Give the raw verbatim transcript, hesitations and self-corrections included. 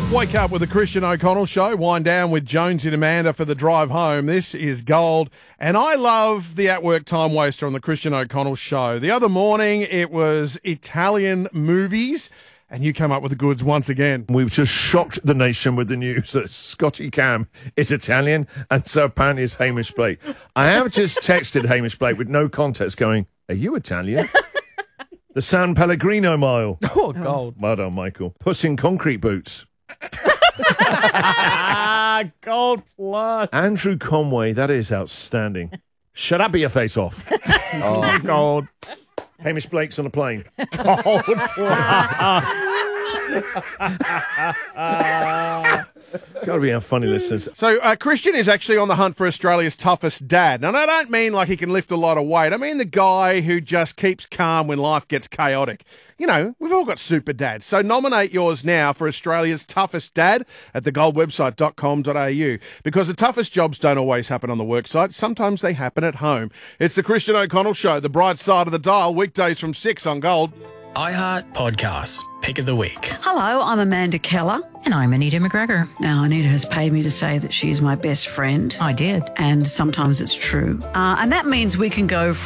Wake up with the Christian O'Connell Show. Wind down with Jonesy and Amanda for the drive home. This is gold. And I love the at-work time waster on the Christian O'Connell Show. The other morning, it was Italian movies, and you came up with the goods once again. We've just shocked the nation with the news that Scotty Cam is Italian, and so apparently is Hamish Blake. I have just texted Hamish Blake with no context going, are you Italian? The San Pellegrino Mile. Oh, gold. Well done, Michael. Puss in Concrete Boots. Gold plus. Andrew Conway, that is outstanding. Shut up, your face off. Oh, gold. Hamish Blake's on a plane. Gold plus. Gotta be our funny listeners. So uh, Christian is actually on the hunt for Australia's toughest dad. And I don't mean like he can lift a lot of weight. I mean the guy who just keeps calm when life gets chaotic. You know, we've all got super dads. So nominate yours now for Australia's toughest dad at the gold website dot com dot a u, because the toughest jobs don't always happen on the worksite. Sometimes they happen at home. It's the Christian O'Connell Show, the bright side of the dial, weekdays from six on Gold. iHeart Podcasts, Pick of the Week. Hello, I'm Amanda Keller. And I'm Anita McGregor. Now, Anita has paid me to say that she's my best friend. I did. And sometimes it's true. Uh, and that means we can go